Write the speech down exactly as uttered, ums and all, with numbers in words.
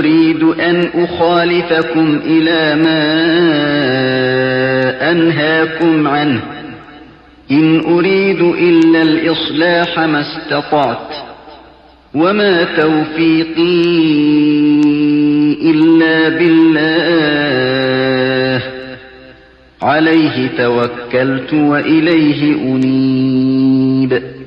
أريد أن أخالفكم إلى ما أنهاكم عنه إن أريد إلا الإصلاح ما استطعت وما توفيقي إلا بالله عليه توكلت وإليه أنيب.